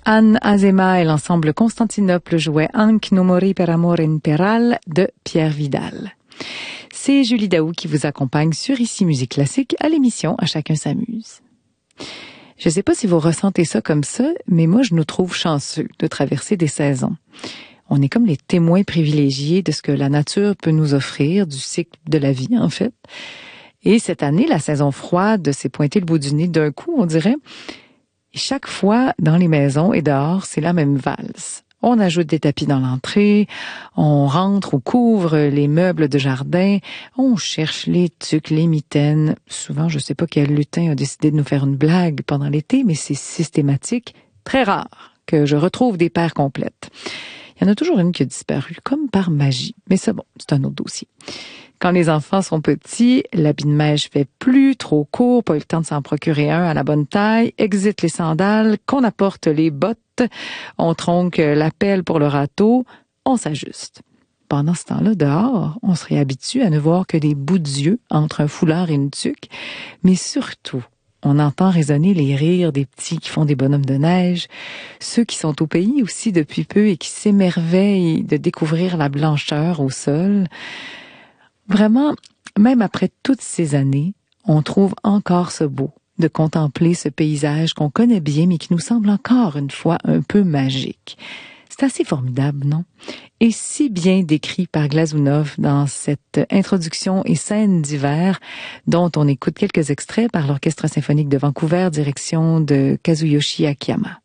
Anne Azema et l'ensemble Constantinople jouaient Anche non morì per amore imperal de Pierre Vidal. C'est Julie Daou qui vous accompagne sur Ici Musique Classique à l'émission À chacun s'amuse. Je sais pas si vous ressentez ça comme ça, mais moi je nous trouve chanceux de traverser des saisons. On est comme les témoins privilégiés de ce que la nature peut nous offrir, du cycle de la vie en fait. Et cette année, la saison froide s'est pointée le bout du nez d'un coup, on dirait. Et chaque fois, dans les maisons et dehors, c'est la même valse. On ajoute des tapis dans l'entrée, on rentre ou couvre les meubles de jardin, on cherche les tucs, les mitaines. Souvent, je sais pas quel lutin a décidé de nous faire une blague pendant l'été, mais c'est systématique, très rare que je retrouve des paires complètes. Il y en a toujours une qui a disparu, comme par magie. Mais ça, bon, c'est un autre dossier. Quand les enfants sont petits, l'habit de neige fait plus, trop court, pas eu le temps de s'en procurer un à la bonne taille, exit les sandales, qu'on apporte les bottes, on tronque la pelle pour le râteau, on s'ajuste. Pendant ce temps-là, dehors, on se réhabitue à ne voir que des bouts d'yeux entre un foulard et une tuque, mais surtout, on entend résonner les rires des petits qui font des bonhommes de neige, ceux qui sont au pays aussi depuis peu et qui s'émerveillent de découvrir la blancheur au sol. Vraiment, même après toutes ces années, on trouve encore ce beau de contempler ce paysage qu'on connaît bien mais qui nous semble encore une fois un peu magique. C'est assez formidable, non? Et si bien décrit par Glazunov dans cette introduction et scène d'hiver dont on écoute quelques extraits par l'Orchestre symphonique de Vancouver, direction de Kazuyoshi Akiyama.